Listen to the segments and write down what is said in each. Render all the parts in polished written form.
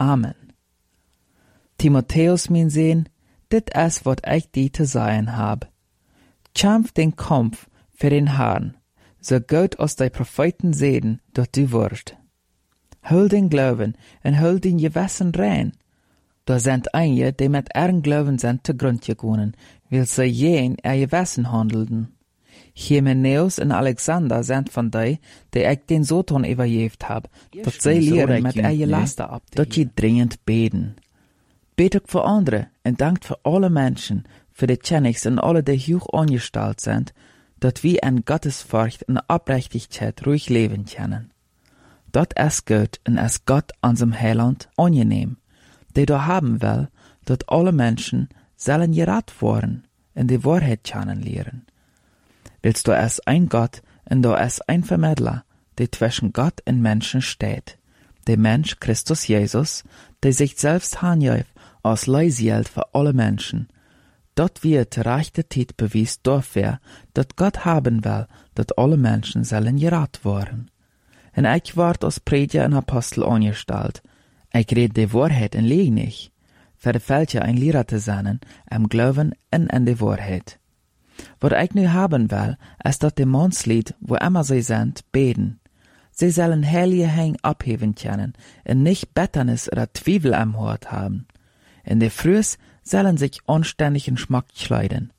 Amen. Timotheus, mein Sehn, dit es, wat ich dir zu sagen hab. Kämpf den Kampf für den Herrn, so gut als die Propheten sehen, dat du wirst. Hol den Glauben en hol den Gewissen rein. Da sind einige, die mit ihren Glauben sind zu Grund gegangen, weil sie jen ihr Gewissen handelten. Hymenäus und Alexander sind von die ich den Soton übergeben hab, dat sie lehren mit ihr Laster ab, dat je dringend beten. Betet für andere und dankt für alle Menschen, für die Tschennigs und alle, die hoch angestellt sind, dat wir in Gottesfurcht und Aufrichtigkeit ruhig leben können. Dat ist gut und ist Gott unserem Heiland angenehm, der da haben will, dat alle Menschen sollen gerat worden und die Wahrheit kennenlernen. Willst du es ein Gott und da ist ein Vermittler, der zwischen Gott und Menschen steht, der Mensch Christus Jesus, der sich selbst hanjäuft als Leihsield für alle Menschen. Dort wird zur rechten Zeit bewies dafür, dat Gott haben will, dat alle Menschen sollen gerat worden. Und ich ward als Prediger und Apostel angestellt. Ich red die Wahrheit und lieg nicht. Für welche ein Lehrer zu sein, am Glauben und in die Wahrheit. Was ich nu haben will, ist dat die Mannslied, wo immer sie sind, beten. Sie sollen heilige Hänge abheben können und nicht Betternis oder Zweifel am Hort haben. In der Frühs sollen sich anständigen Schmack kleiden.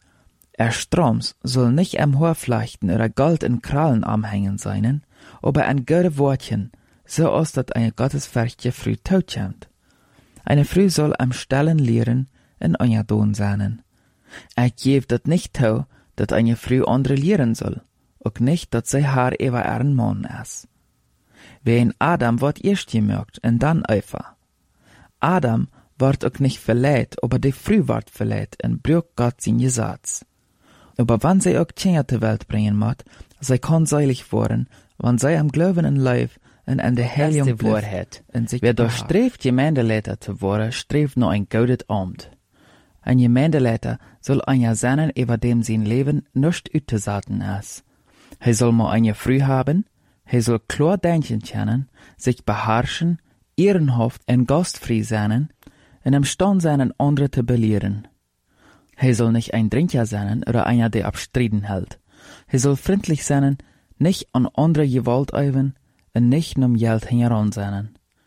Stroms soll nicht am Haar flechten oder Gold in Krallen amhängen seinen, aber ein gute Wortchen, so als dat eine gottesfürchtige Früh totkommt. Eine Früh soll am Stellen lehren in euer Don sein. Ich geb dat nicht tau, dat eine Früh andere lehren soll, auch nicht, dat sie haar über ihren Mann ist. Wie in Adam wird erst gemerkt und dann Eva. Adam wird auch nicht verleiht, aber die Früh wird verleiht und braucht Gott sein Gesetz. Aber wenn sie auch Kinder zur Welt bringen muss, sie kann seilig werden, wenn sie am Glauben in Leib und an der Heiligung Wahrheit in sich wer streeft, Gemeindeleiter zu werden, streeft nur ein gutes Amt. Ein Gemeindeleiter soll einer sein, über dem sein Leben nicht utzusaten ist. Er soll mal eine Früh haben, er soll klar denken können, sich beherrschen, ehrenhaft und gastfrei sein, und imstand sein, andere zu belehren. Er soll nicht ein Trinker sein oder einer, der abstriden hält. Er soll freundlich sein, nicht an andere Gewalt üben und nicht um Geld heran sein.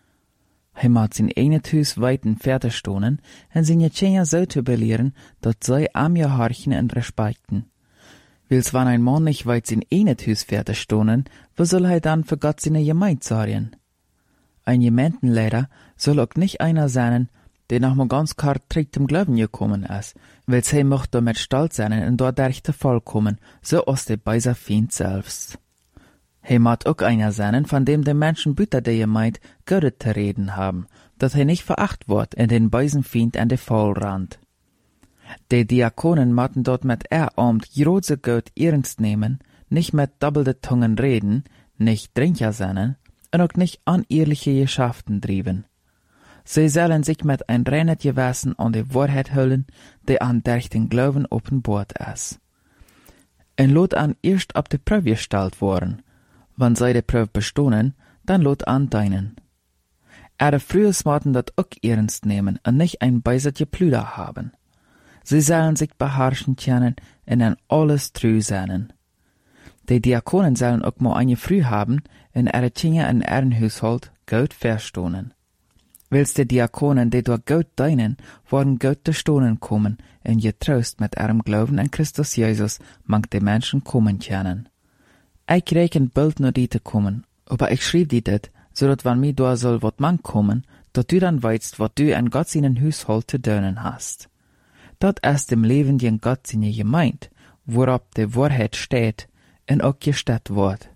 Er mag sein eigenes Haus weiten fertig stonen und seine Kinder so zu belehren, dass sie am ihr horchen und respekten. Wils wenn ein Mann nicht weit sein eigenes Haus fertig stonen, wo soll er dann für Gott seine Gemeinde sorgen? Ein Gemeindenleiter soll auch nicht einer sein, der noch mal ganz klar trägt zum Glauben gekommen ist, weil sie mocht damit stolz sein und dort der Fall kommen, so aus der beiser Feind selbst. Er mag auch einer sein, von dem die Menschen büter der Gemeinde Gott zu reden haben, dass er nicht veracht wird in den bösen Feind an der Fall rand. Die Diakonen machten dort mit Amt große Gott ernst nehmen, nicht mit doppelte Tungen reden, nicht Trinker sein und auch nicht unehrliche Geschäften trieben. Sie sollen sich mit ein reines Gewissen an die Wahrheit hüllen, die an durch den Glauben offenbart ist. Und lot an erst ab die Prüfe gestellt worden. Wenn sie die Prüfe bestohnen, dann lot an deinen. Die frühes maten dat auch ernst nehmen und nicht ein beiset Plüder haben. Sie sollen sich beherrschen können und an alles treu sein. Die Diakonen sollen auch mal eine Früh haben und ihre Kinder in ihren Haushalt gut verstohnen. Willst die Diakonen, die durch Gott dienen, worden Gott zu stohnen kommen und getrost mit ihrem Glauben an Christus Jesus mag die Menschen kommen können. Ich rechne bald nur die zu kommen, aber ich schrieb die dit, so dat wenn mir da soll wat man kommen, dat du dann weißt, wat du an Gott seinen Haushalt zu dienen hast. Dat ist dem lebendigen Gott seine Gemeinde, worauf die Wahrheit steht und auch gestellt wird.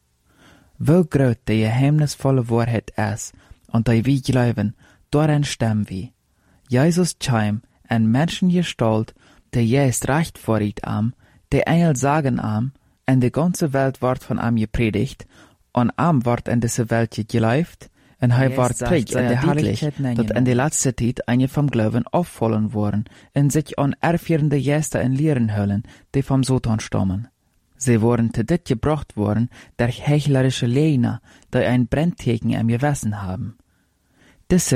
Wo groß die geheimnisvolle Wahrheit ist, und die wir glauben, daran stimmen wir. Jesus kam in Menschengestalt, der jest recht vor ihm am, der Engel sagen am, und die ganze Welt wird von ihm gepredigt, und am wird in diese Welt geglaubt, und er wird trägt in der Herrlichkeit, dass in der letzten Zeit einige vom Glauben auffallen worden, und sich an erführende Gäste in Lehren hüllen, die vom Satan stammen. Sie wurden zu dit gebracht worden, durch heuchlerische Lehner, die ein Brenntheken am Gewissen haben. Diese